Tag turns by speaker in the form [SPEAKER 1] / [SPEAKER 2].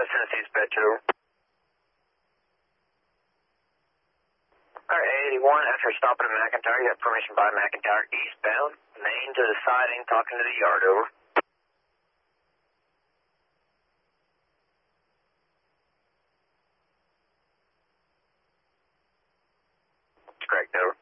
[SPEAKER 1] Tennessee dispatch, over. Alright, 81, after stopping at McIntyre, you have permission by McIntyre eastbound. Main to the siding, talking to the yard, over. That's correct, over.